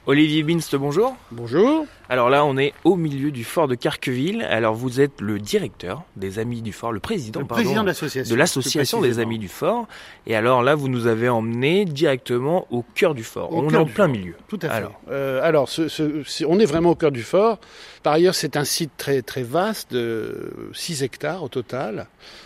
Olivier Binst, bonjour. Bonjour. Alors là, on est au milieu du fort de Carqueville. Alors vous êtes le directeur des Amis du Fort, le président de l'association des Amis du Fort. Et alors là, vous nous avez emmenés directement au cœur du fort. On est en plein milieu. Tout à fait. On est vraiment au cœur du fort. Par ailleurs, c'est un site très, très vaste, de 6 hectares au total.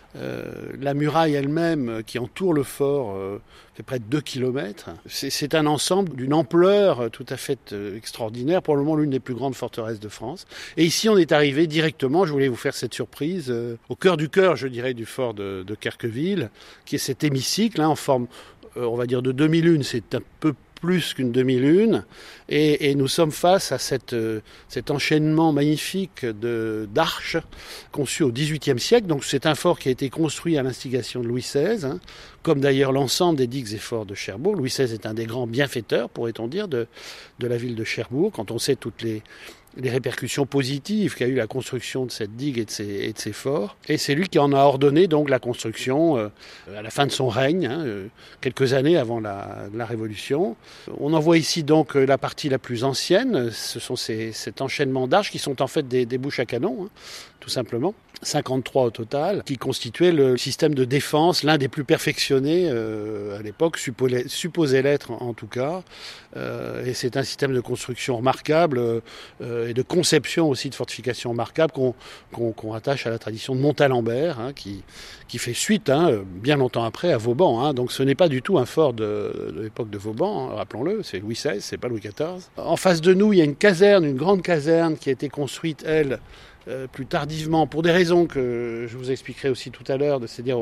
La muraille elle-même qui entoure le fort fait près de 2 kilomètres. C'est un ensemble d'une ampleur tout à fait extraordinaire, pour le moment l'une des plus grandes forteresses de France. Et ici on est arrivé directement, je voulais vous faire cette surprise, au cœur du cœur je dirais du fort de Carqueville, qui est cet hémicycle en forme on va dire de demi-lune, c'est un peu plus qu'une demi-lune, et nous sommes face à cet enchaînement magnifique d'arches conçues au XVIIIe siècle. Donc c'est un fort qui a été construit à l'instigation de Louis XVI, comme d'ailleurs l'ensemble des digues et forts de Cherbourg. Louis XVI est un des grands bienfaiteurs, pourrait-on dire, de la ville de Cherbourg, quand on sait toutes les répercussions positives qu'a eu la construction de cette digue et de ces forts. Et c'est lui qui en a ordonné donc la construction à la fin de son règne, quelques années avant la Révolution. On en voit ici donc la partie la plus ancienne. Ce sont cet enchaînement d'arches qui sont en fait des bouches à canon, tout simplement. 53 au total, qui constituait le système de défense, l'un des plus perfectionnés à l'époque, supposé l'être en tout cas. Et c'est un système de construction remarquable et de conception aussi de fortification remarquable qu'on rattache à la tradition de Montalembert, qui fait suite bien longtemps après à Vauban. Donc ce n'est pas du tout un fort de l'époque de Vauban, rappelons-le, c'est Louis XVI, c'est pas Louis XIV. En face de nous, il y a une grande caserne qui a été construite, elle, plus tardivement, pour des raisons que je vous expliquerai aussi tout à l'heure, c'est-à-dire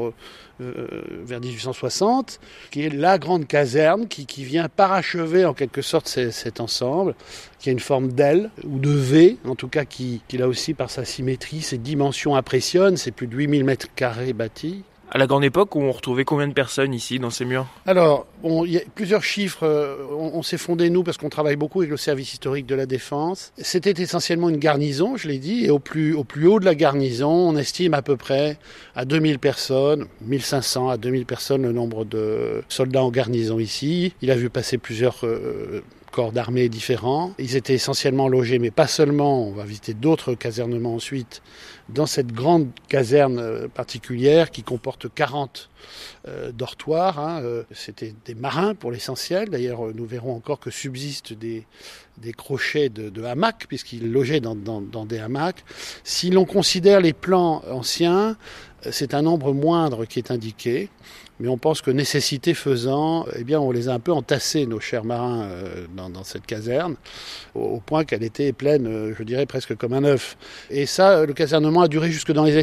vers 1860, qui est la grande caserne qui vient parachever en quelque sorte cet ensemble, qui a une forme d'aile ou de V, en tout cas qui là aussi par sa symétrie, ses dimensions impressionnent, c'est plus de 8000 mètres carrés bâtis. À la grande époque, on retrouvait combien de personnes ici, dans ces murs ? Alors, il y a plusieurs chiffres. On s'est fondé, nous, parce qu'on travaille beaucoup avec le service historique de la Défense. C'était essentiellement une garnison, je l'ai dit, et au plus haut de la garnison, on estime à peu près à 2000 personnes, 1500 à 2000 personnes, le nombre de soldats en garnison ici. Il a vu passer plusieurs corps d'armée différents. Ils étaient essentiellement logés, mais pas seulement. On va visiter d'autres casernements ensuite, dans cette grande caserne particulière qui comporte 40 dortoirs. C'était des marins pour l'essentiel. D'ailleurs, nous verrons encore que subsistent des crochets de hamacs, puisqu'ils logeaient dans des hamacs. Si l'on considère les plans anciens, c'est un nombre moindre qui est indiqué. Mais on pense que nécessité faisant, on les a un peu entassés, nos chers marins, dans cette caserne, au point qu'elle était pleine, je dirais, presque comme un œuf. Et ça, le casernement a duré jusque dans les années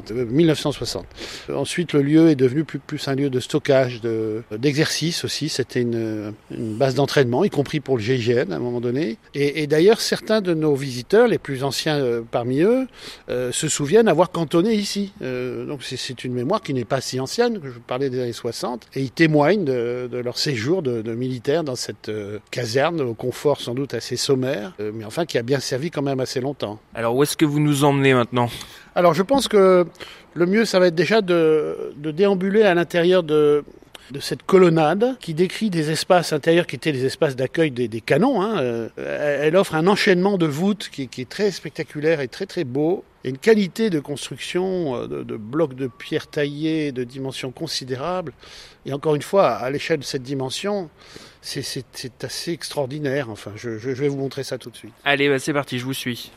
1960. Ensuite, le lieu est devenu plus un lieu de stockage, d'exercice aussi. C'était une base d'entraînement, y compris pour le GIGN à un moment donné. Et d'ailleurs, certains de nos visiteurs, les plus anciens parmi eux, se souviennent avoir cantonné ici. Donc c'est une mémoire qui n'est pas si ancienne, que je parlais des années 60, et ils témoignent de leur séjour de militaires dans cette caserne, au confort sans doute assez sommaire, mais enfin qui a bien servi quand même assez longtemps. Alors où est-ce que vous nous emmenez maintenant ? Alors je pense que le mieux, ça va être déjà de déambuler à l'intérieur de cette colonnade qui décrit des espaces intérieurs qui étaient des espaces d'accueil des canons. Elle offre un enchaînement de voûtes qui est très spectaculaire et très très beau. Et une qualité de construction, de blocs de pierre taillés de dimensions considérables. Et encore une fois, à l'échelle de cette dimension, c'est assez extraordinaire. Enfin, je vais vous montrer ça tout de suite. Allez, c'est parti, je vous suis.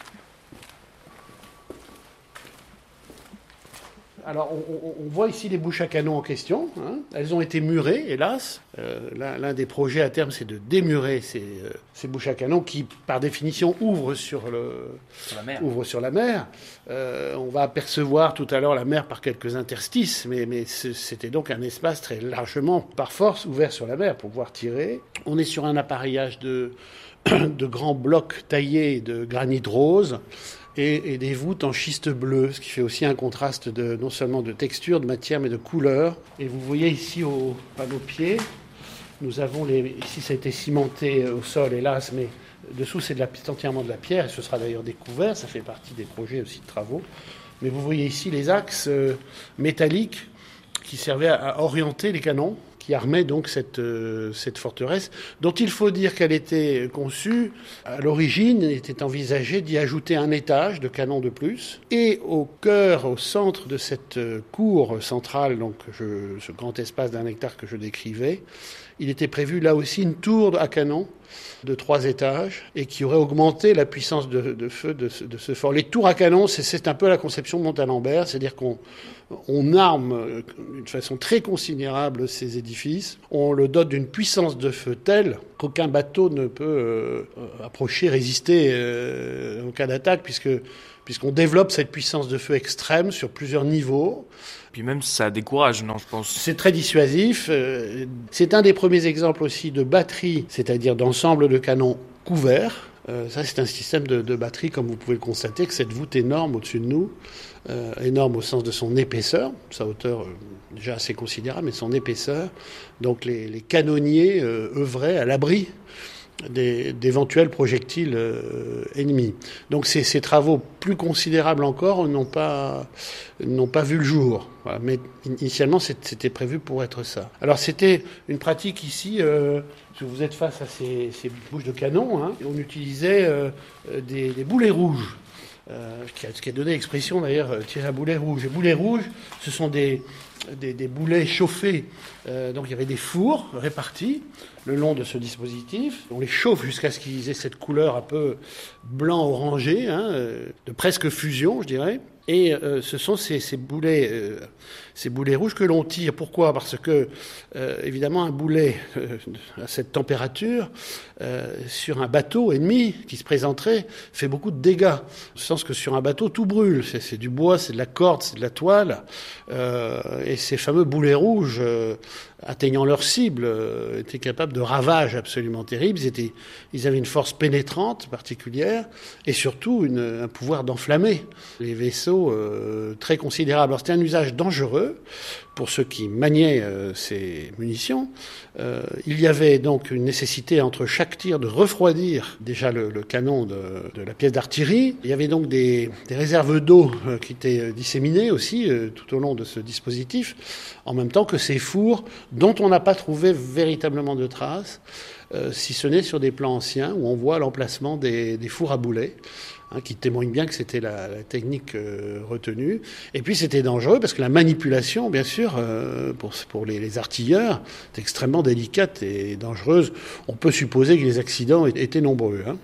Alors, on voit ici les bouches à canon en question. Elles ont été murées, hélas. L'un des projets à terme, c'est de démurer ces bouches à canon qui, par définition, ouvrent sur la mer. On va apercevoir tout à l'heure la mer par quelques interstices, mais c'était donc un espace très largement, par force, ouvert sur la mer pour pouvoir tirer. On est sur un appareillage de grands blocs taillés de granit rose, et des voûtes en schiste bleu, ce qui fait aussi un contraste non seulement de texture, de matière, mais de couleur. Et vous voyez ici à nos pieds, nous avons ici ça a été cimenté au sol, hélas, mais dessous c'est entièrement de la pierre, et ce sera d'ailleurs découvert, ça fait partie des projets aussi de travaux. Mais vous voyez ici les axes métalliques qui servaient à orienter les canons, qui armait donc cette forteresse, dont il faut dire qu'elle était conçue, à l'origine, il était envisagé d'y ajouter un étage de canon de plus, et au cœur, au centre de cette cour centrale, donc ce grand espace d'1 hectare que je décrivais, il était prévu là aussi une tour à canon de 3 étages et qui aurait augmenté la puissance de feu de ce fort. Les tours à canon, c'est un peu la conception de Montalembert, c'est-à-dire qu'on arme d'une façon très considérable ces édifices, on le dote d'une puissance de feu telle qu'aucun bateau ne peut approcher, résister en cas d'attaque, puisqu'on développe cette puissance de feu extrême sur plusieurs niveaux. Puis même ça décourage, non, je pense. C'est très dissuasif. C'est un des premiers exemples aussi de batterie, c'est-à-dire d'ensemble de canons couverts. Ça, c'est un système de batterie, comme vous pouvez le constater, avec cette voûte énorme au-dessus de nous, énorme au sens de son épaisseur, sa hauteur déjà assez considérable, mais son épaisseur. Donc les canonniers œuvraient à l'abri d'éventuels projectiles ennemis. Donc ces travaux plus considérables encore n'ont pas vu le jour. Voilà. Mais initialement, c'était prévu pour être ça. Alors c'était une pratique ici, vous êtes face à ces bouches de canon, hein, on utilisait des boulets rouges. Qui a donné l'expression d'ailleurs tirer à boulet rouge. Les boulets rouges, ce sont des boulets chauffés. Donc il y avait des fours répartis le long de ce dispositif. On les chauffe jusqu'à ce qu'ils aient cette couleur un peu blanc-orangé, hein, de presque fusion, je dirais. Et ce sont ces boulets rouges que l'on tire. Pourquoi ? Parce que, évidemment, un boulet à cette température, sur un bateau ennemi qui se présenterait, fait beaucoup de dégâts. Au sens que sur un bateau, tout brûle. C'est du bois, c'est de la corde, c'est de la toile. Et ces fameux boulets rouges, atteignant leur cible, étaient capables de ravages absolument terribles. Ils avaient une force pénétrante particulière et surtout un pouvoir d'enflammer les vaisseaux très considérable. Alors c'était un usage dangereux pour ceux qui maniaient ces munitions. Il y avait donc une nécessité entre chaque tir de refroidir déjà le canon de la pièce d'artillerie. Il y avait donc des réserves d'eau qui étaient disséminées aussi tout au long de ce dispositif, en même temps que ces fours dont on n'a pas trouvé véritablement de traces, si ce n'est sur des plans anciens où on voit l'emplacement des fours à boulets, qui témoigne bien que c'était la technique retenue. Et puis c'était dangereux parce que la manipulation, bien sûr, pour les artilleurs, est extrêmement délicate et dangereuse. On peut supposer que les accidents étaient nombreux. Hein.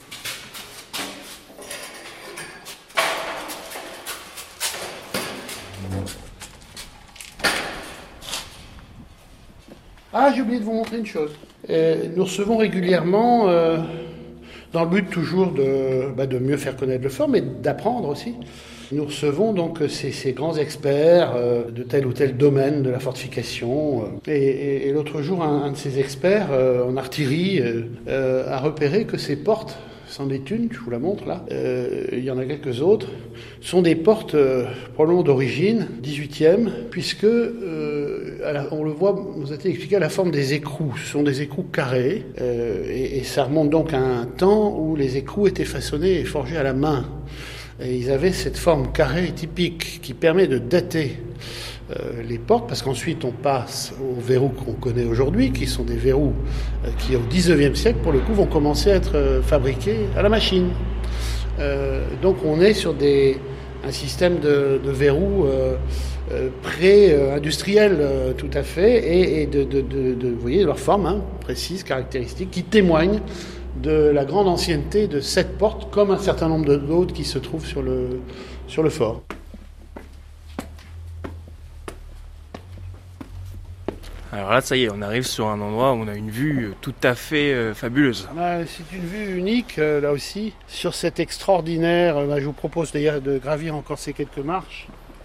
Ah, j'ai oublié de vous montrer une chose. Nous recevons régulièrement... dans le but toujours de mieux faire connaître le fort, mais d'apprendre aussi. Nous recevons donc ces grands experts de tel ou tel domaine de la fortification. Et l'autre jour, un de ces experts en artillerie a repéré que ces portes, c'en est une, je vous la montre là, il y en a quelques autres, sont des portes probablement d'origine, 18e, puisque, on le voit, nous a-t-il expliqué, à la forme des écrous. Ce sont des écrous carrés, et ça remonte donc à un temps où les écrous étaient façonnés et forgés à la main. Et ils avaient cette forme carrée typique qui permet de dater les portes, parce qu'ensuite on passe aux verrous qu'on connaît aujourd'hui, qui sont des verrous qui au XIXe siècle, pour le coup, vont commencer à être fabriqués à la machine. Donc on est sur un système de verrous pré-industriel tout à fait, et vous voyez leur forme précise, caractéristique, qui témoigne de la grande ancienneté de cette porte, comme un certain nombre d'autres qui se trouvent sur le fort. Alors là, ça y est, on arrive sur un endroit où on a une vue tout à fait fabuleuse. C'est une vue unique, là aussi. Sur cet extraordinaire, je vous propose d'ailleurs de gravir encore ces quelques marches.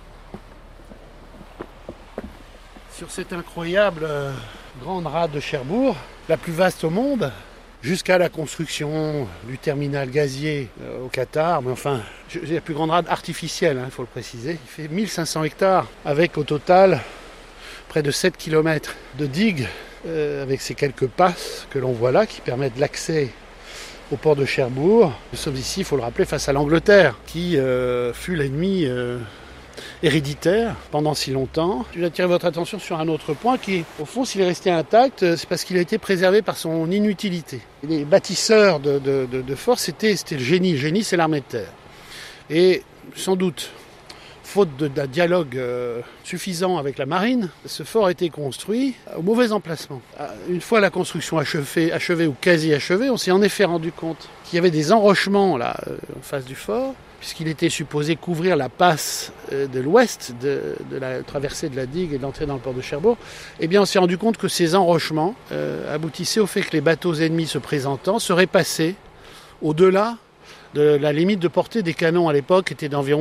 Sur cette incroyable grande rade de Cherbourg, la plus vaste au monde, jusqu'à la construction du terminal gazier au Qatar. Mais enfin, c'est la plus grande rade artificielle, il faut le préciser. Il fait 1500 hectares, avec au total près de 7 km de digues, avec ces quelques passes que l'on voit là, qui permettent l'accès au port de Cherbourg. Nous sommes ici, il faut le rappeler, face à l'Angleterre, qui fut l'ennemi héréditaire pendant si longtemps. Je vais attirer votre attention sur un autre point qui, au fond, s'il est resté intact, c'est parce qu'il a été préservé par son inutilité. Les bâtisseurs de forts, c'était le génie. Le génie, c'est l'armée de terre. Et sans doute, faute d'un dialogue suffisant avec la marine, ce fort a été construit au mauvais emplacement. Une fois la construction achevée ou quasi achevée, on s'est en effet rendu compte qu'il y avait des enrochements là, en face du fort, puisqu'il était supposé couvrir la passe de l'ouest de la traversée de la digue et de l'entrée dans le port de Cherbourg. Eh bien, on s'est rendu compte que ces enrochements aboutissaient au fait que les bateaux ennemis se présentant seraient passés au-delà de la limite de portée des canons à l'époque était d'environ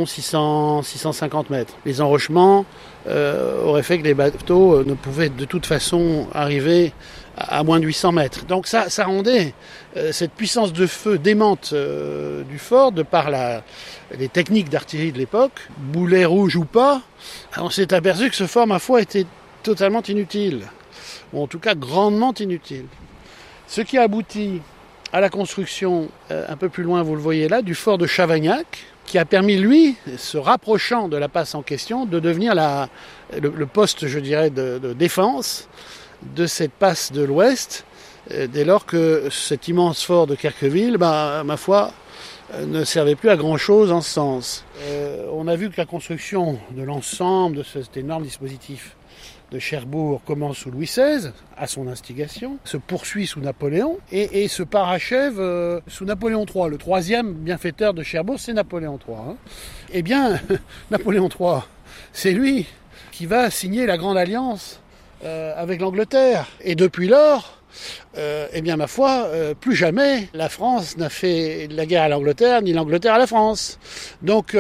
650 mètres. Les enrochements auraient fait que les bateaux ne pouvaient de toute façon arriver à moins de 800 mètres. Donc ça rendait cette puissance de feu démente du fort, de par les techniques d'artillerie de l'époque, boulet rouge ou pas. On s'est aperçu que ce fort, ma foi, était totalement inutile, ou en tout cas grandement inutile. Ce qui a abouti à la construction, un peu plus loin, vous le voyez là, du fort de Chavagnac, qui a permis, lui, se rapprochant de la passe en question, de devenir le poste, je dirais, de défense de cette passe de l'Ouest, dès lors que cet immense fort de Querqueville, ma foi, ne servait plus à grand-chose en ce sens. On a vu que la construction de l'ensemble de cet énorme dispositif de Cherbourg commence sous Louis XVI, à son instigation, se poursuit sous Napoléon et se parachève sous Napoléon III. Le troisième bienfaiteur de Cherbourg, c'est Napoléon III. Hein. Eh bien, Napoléon III, c'est lui qui va signer la Grande Alliance avec l'Angleterre. Et depuis lors, eh bien, ma foi, plus jamais la France n'a fait la guerre à l'Angleterre, ni l'Angleterre à la France. Donc,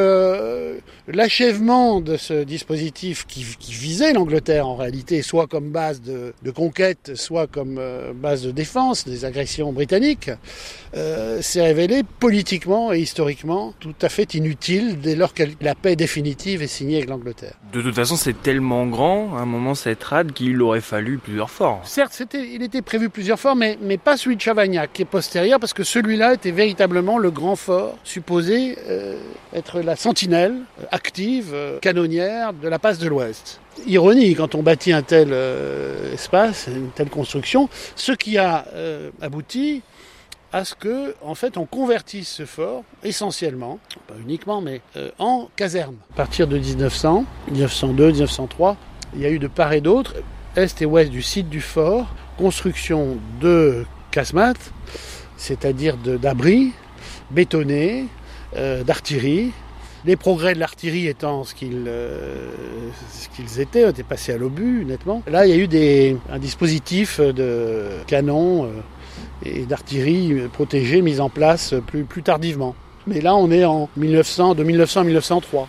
l'achèvement de ce dispositif qui visait l'Angleterre en réalité, soit comme base de conquête, soit comme base de défense des agressions britanniques, s'est révélé politiquement et historiquement tout à fait inutile dès lors que la paix définitive est signée avec l'Angleterre. De toute façon, c'est tellement grand, à un moment, cette rade, qu'il aurait fallu plusieurs forts. Certes, il était prévu plusieurs forts, mais pas celui de Chavagnac, qui est postérieur, parce que celui-là était véritablement le grand fort, supposé être la sentinelle active, canonnière de la passe de l'Ouest. Ironie, quand on bâtit un tel espace, une telle construction, ce qui a abouti à ce que, en fait, on convertisse ce fort, essentiellement, pas uniquement, mais en caserne. À partir de 1900, 1902, 1903, il y a eu de part et d'autre, est et ouest du site du fort, construction de casemates, c'est-à-dire d'abris bétonnés, d'artillerie. Les progrès de l'artillerie étant ce qu'ils étaient passés à l'obus, nettement. Là, il y a eu un dispositif de canons et d'artillerie protégée mis en place plus tardivement. Mais là, on est de 1900 à 1903.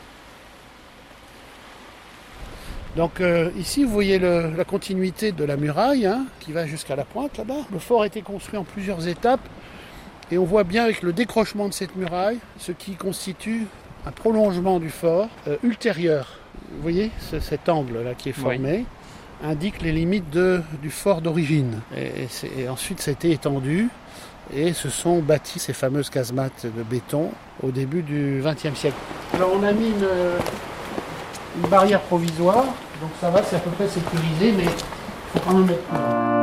Donc ici, vous voyez la continuité de la muraille qui va jusqu'à la pointe là-bas. Le fort a été construit en plusieurs étapes et on voit bien avec le décrochement de cette muraille ce qui constitue un prolongement du fort ultérieur. Vous voyez cet angle-là qui est formé indique les limites du fort d'origine. Et ensuite, ça a été étendu et se sont bâtis ces fameuses casemates de béton au début du XXe siècle. Alors on a mis une barrière provisoire, donc ça va, c'est à peu près sécurisé, mais il faut quand même mettre plus.